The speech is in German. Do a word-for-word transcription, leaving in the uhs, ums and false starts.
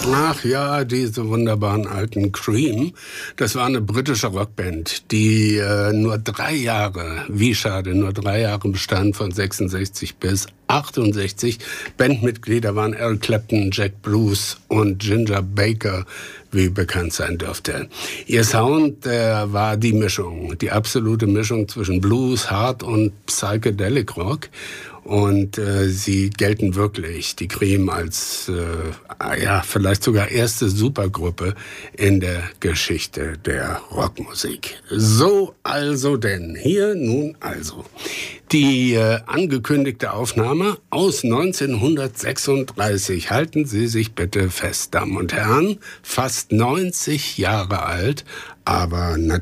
Ach ja, diese wunderbaren alten Cream. Das war eine britische Rockband, die äh, nur drei Jahre, wie schade, nur drei Jahre bestand, von sechsundsechzig bis achtundsechzig. Bandmitglieder waren Eric Clapton, Jack Bruce und Ginger Baker, wie bekannt sein dürfte. Ihr Sound, der war die Mischung, die absolute Mischung zwischen Blues, Hard und Psychedelic Rock. Und äh, sie gelten wirklich, die Cream, als äh, ja, vielleicht sogar erste Supergruppe in der Geschichte der Rockmusik. So also denn, hier nun also die äh, angekündigte Aufnahme aus neunzehnhundertsechsunddreißig. Halten Sie sich bitte fest, Damen und Herren, fast neunzig Jahre alt, aber natürlich